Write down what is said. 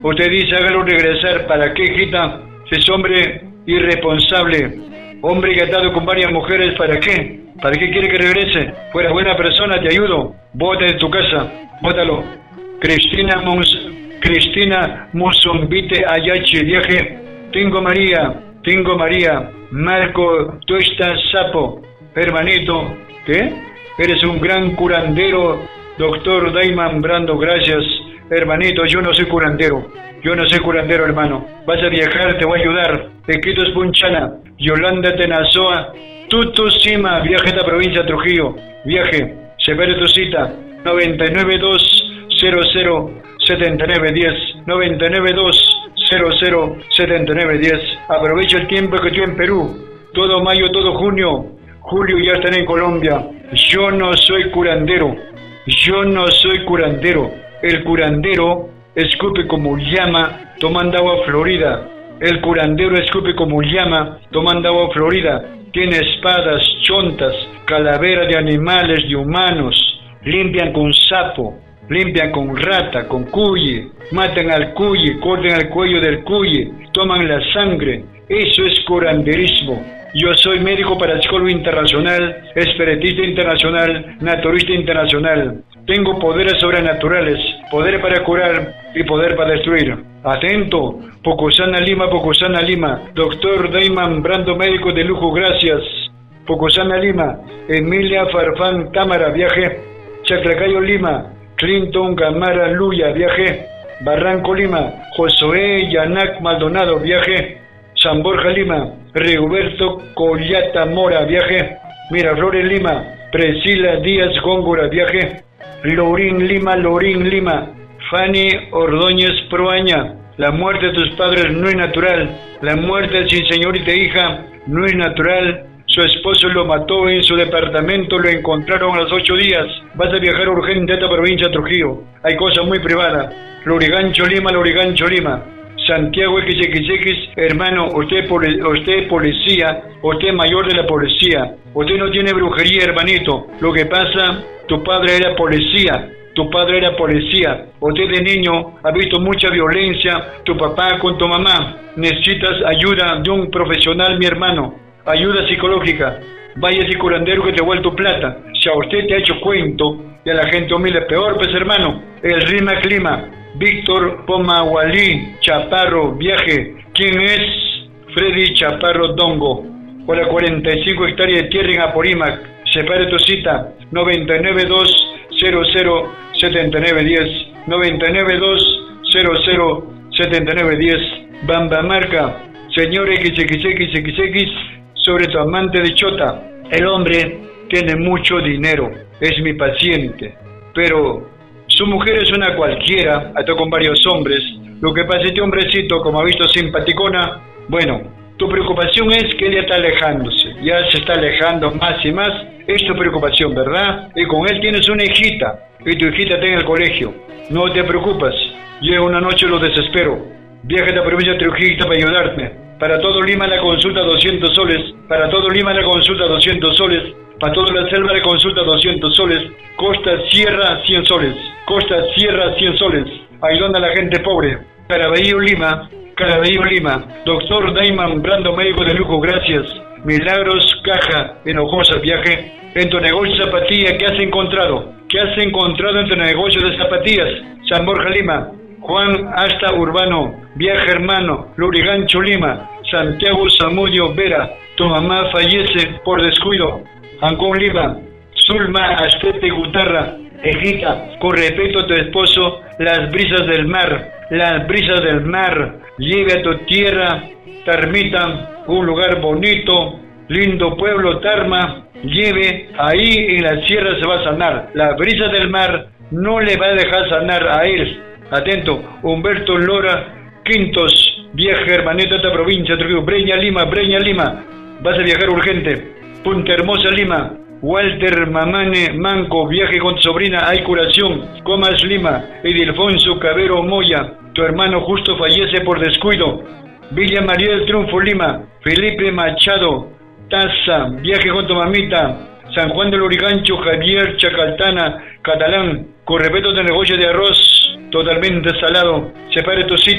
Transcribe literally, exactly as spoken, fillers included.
Usted dice, hágalo regresar. ¿Para qué, hijita? Si es hombre irresponsable, hombre que ha estado con varias mujeres, ¿para qué? ¿Para qué quiere que regrese? Fuera buena persona, te ayudo. Bota de tu casa, bótalo. Cristina Mons, Cristina Musumbite Ayachi, viaje. Tingo María, Tingo María. Marco, tú estás sapo. Hermanito, ¿qué? Eres un gran curandero, doctor Daiman Brando, gracias. Hermanito, yo no soy curandero. Yo no soy curandero, hermano. Vas a viajar, te voy a ayudar. Equitos Punchana, Yolanda Tenazoa, Tutusima, viaje a esta provincia de Trujillo. Viaje, separe tu cita. noventa y nueve dos cero cero setenta y nueve diez. noventa y nueve dos cero cero setenta y nueve diez. Aprovecha el tiempo que estoy en Perú. Todo mayo, todo junio. Julio ya estaré en Colombia. Yo no soy curandero. Yo no soy curandero. El curandero escupe como llama tomando agua florida. El curandero escupe como llama tomando agua florida. Tiene espadas, chontas, calaveras de animales, de humanos. Limpian con sapo, limpian con rata, con cuye. Matan al cuye, cortan el cuello del cuye, toman la sangre. Eso es curanderismo. Yo soy médico parapsicólogo internacional, espiritista internacional, naturista internacional. Tengo poderes sobrenaturales, poder para curar y poder para destruir. Atento, Pocosana Lima, Pocosana Lima. Doctor Daiman Brando, médico de lujo, gracias. Pocosana Lima. Emilia Farfán Támara, viaje. Chaclacayo Lima. Clinton Gamara Luya, viaje. Barranco Lima. Josué Yanac Maldonado, viaje. San Borja Lima. Rigoberto Collata Mora, viaje. Miraflores Lima. Priscila Díaz Góngora, viaje. Lorín Lima, Lorín Lima. Fanny Ordóñez Proaña. La muerte de tus padres no es natural. La muerte sin señorita hija no es natural. Su esposo lo mató en su departamento, lo encontraron a los ocho días. Vas a viajar urgente a esta provincia de Trujillo. Hay cosas muy privadas. Lurigancho Lima, Lurigancho Lima. Santiago X X X, hermano, usted, usted policía, usted mayor de la policía. Usted no tiene brujería, hermanito. Lo que pasa, tu padre era policía. Tu padre era policía. Usted de niño ha visto mucha violencia. Tu papá con tu mamá. Necesitas ayuda de un profesional, mi hermano. Ayuda psicológica. Vaya ese curandero que te ha vuelto plata. Si a usted te ha hecho cuento y a la gente humilde peor, pues hermano. El Rima Clima. Víctor Pomahualí Chaparro, viaje. ¿Quién es? Freddy Chaparro Dongo. Por la cuarenta y cinco hectáreas de tierra en Apurímac. Separe tu cita. noventa y nueve dos cero cero setenta y nueve diez. noventa y nueve dos cero cero setenta y nueve diez. Bambamarca. Señor X X X X X. Sobre tu amante de Chota. El hombre tiene mucho dinero. Es mi paciente. Pero su mujer es una cualquiera, ató con varios hombres. Lo que pasa, este hombrecito, como ha visto simpaticona, bueno, tu preocupación es que ella está alejándose, ya se está alejando más y más, es tu preocupación, ¿verdad? Y con él tienes una hijita, y tu hijita está en el colegio. No te preocupes, llega una noche lo desespero. Viaja a la provincia de Trujillo para ayudarte. Para todo Lima la consulta doscientos soles, para todo Lima la consulta doscientos soles, para toda la selva la consulta doscientos soles, Costa Sierra cien soles, Costa Sierra cien soles, ayudando a la gente pobre. Caraballo Lima, Caraballo Lima, doctor Daiman Brando, médico de lujo, gracias. Milagros Caja, Hinojosa, viaje. En tu negocio de zapatillas, ¿qué has encontrado? ¿Qué has encontrado en tu negocio de zapatillas? San Borja Lima, Juan Hasta Urbano, viaje hermano, Lurigancho Lima, Santiago Zamudio Vera, tu mamá fallece por descuido. Ancón Lima, Zulma Astete Gutarra, Ejita, con respeto a tu esposo, las brisas del mar, las brisas del mar, lleve a tu tierra, Tarmita, un lugar bonito, lindo pueblo, Tarma, lleve, ahí en la sierra se va a sanar, la brisa del mar no le va a dejar sanar a él. Atento, Humberto Lora Quintos, viaje hermanito a esta provincia, Trujillo, Breña Lima, Breña Lima, vas a viajar urgente. Punta Hermosa Lima, Walter Mamane Manco, viaje con tu sobrina, hay curación. Comas Lima, Edilfonso Cabero Moya, tu hermano justo fallece por descuido. Villa María del Triunfo Lima, Felipe Machado, Taza, viaje con tu mamita. San Juan del Urigancho, Javier Chacaltana, Catalán, con respeto de negocio de arroz, totalmente salado. Separe tu sitio